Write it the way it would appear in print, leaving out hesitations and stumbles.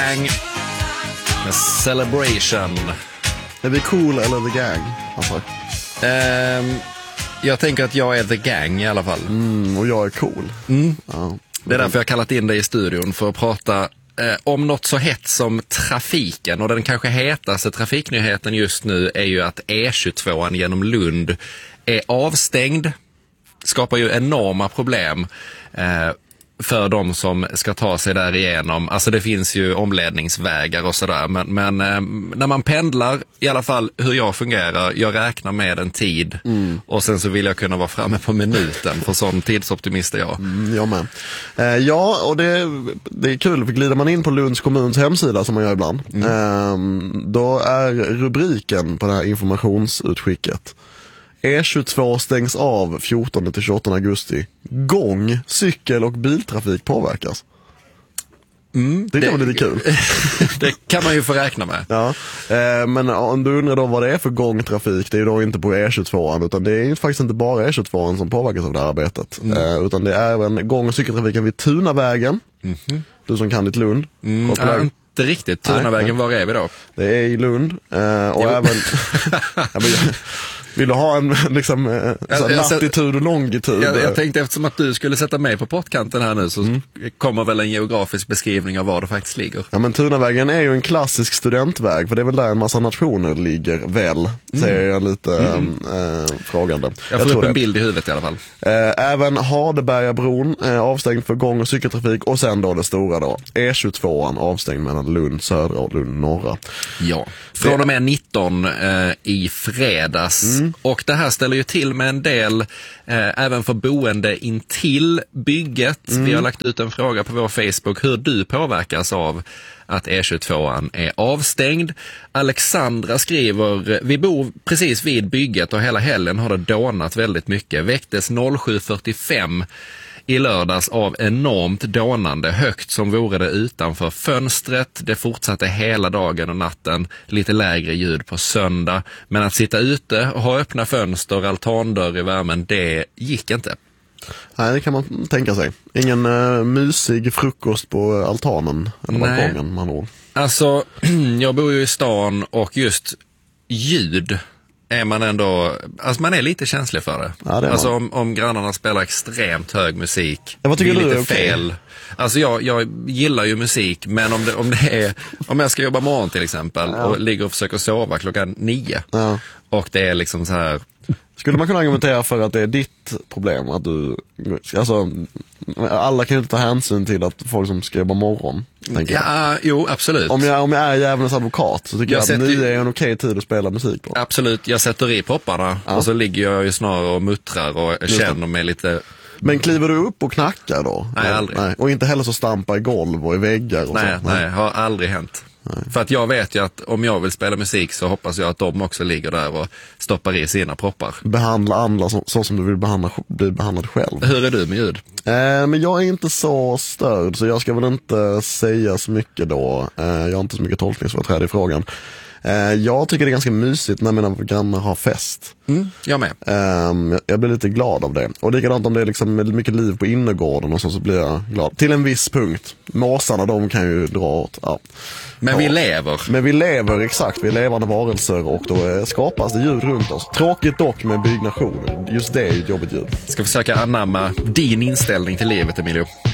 Gang med Celebration. Är vi cool eller The Gang? Alltså. Jag tänker att jag är The Gang i alla fall. Och jag är cool. Ja. Det är därför jag har kallat in dig i studion för att prata om något så hett som trafiken. Och den kanske hetaste trafiknyheten just nu är ju att E22 genom Lund är avstängd. Skapar ju enorma problem för de som ska ta sig där igenom. Alltså det finns ju omledningsvägar och sådär. Men när man pendlar, i alla fall hur jag fungerar, jag räknar med en tid. Och sen så vill jag kunna vara framme på minuten, för sån tidsoptimist är jag. Jag med. Ja, och det är kul, för glider man in på Lunds kommuns hemsida som man gör ibland, då är rubriken på det här informationsutskicket: E22 stängs av 14-28 augusti. Gång, cykel och biltrafik påverkas. Det kan vara lite kul. Det kan man ju få räkna med. Ja, men om du undrar då vad det är för gångtrafik, det är ju då inte på E22, utan det är faktiskt inte bara E22 som påverkas av det här arbetet. Utan det är även gång- och cykeltrafiken vid Tunavägen. Du som kan ditt Lund. Inte riktigt. Tunavägen, var är vi då? Det är i Lund. Och även... Vill du ha en liksom, latitud och longitud? Jag tänkte, eftersom att du skulle sätta mig på pottkanten här nu, så kommer väl en geografisk beskrivning av var det faktiskt ligger. Ja, men Tunavägen är ju en klassisk studentväg, för det är väl där en massa nationer ligger väl, säger jag lite frågande. Jag får upp en bild i huvudet i alla fall. Även Hardebergabron avstängd för gång- och cykeltrafik, och sen då det stora då, E22 avstängd mellan Lund södra och Lund norra. Ja, från och med 19 i fredags. Och det här ställer ju till med en del även för boende intill bygget. Vi har lagt ut en fråga på vår Facebook hur du påverkas av att E22 är avstängd. Alexandra skriver: vi bor precis vid bygget och hela helgen har det dånat väldigt mycket. Väcktes 07:45 i lördags av enormt dånande, högt som vore det utanför fönstret. Det fortsatte hela dagen och natten, lite lägre ljud på söndag. Men att sitta ute och ha öppna fönster, altandörr i värmen, det gick inte. Nej, det kan man tänka sig. Ingen mysig frukost på altanen eller balkongen, man har. Alltså, jag bor ju i stan och just ljud är man ändå, alltså man är lite känslig för det. Ja, det alltså om grannarna spelar extremt hög musik, vad tycker blir du lite är fel. Alltså jag gillar ju musik, men om jag ska jobba morgon till exempel och ligger och försöker sova klockan 9 och det är liksom så här. Skulle man kunna argumentera för att det är ditt problem att du, alltså alla kan ju inte ta hänsyn till att folk som ska jobba morgon, tänker jag. Ja, jo, absolut. Om jag är djävulens advokat så tycker jag att 9 är en okej tid att spela musik på. Absolut, jag sätter i popparna och så ligger jag ju snarare och muttrar och känner mig lite. Men kliver du upp och knackar då? Nej, aldrig. Nej. Och inte heller så stampa i golv och i väggar och Nej, har aldrig hänt. Nej. För att jag vet ju att om jag vill spela musik så hoppas jag att de också ligger där och stoppar i sina proppar. Behandla andra så som du vill bli behandlad själv. Hur är du med ljud? Men jag är inte så störd, så jag ska väl inte säga så mycket då. Jag har inte så mycket tolkningsföreträde i frågan. Jag tycker det är ganska mysigt när mina grannar har fest. Jag med. Jag blir lite glad av det. Och likadant om det är liksom mycket liv på innergården och så blir jag glad. Till en viss punkt. Måsarna, de kan ju dra åt. Ja. Men vi lever. Men vi lever, exakt. Vi är levande varelser och då skapas det ljud runt oss. Tråkigt dock med byggnation. Just det är ju ett jobbigt ljud. Ska försöka anamma din inställning till livet, Emilio.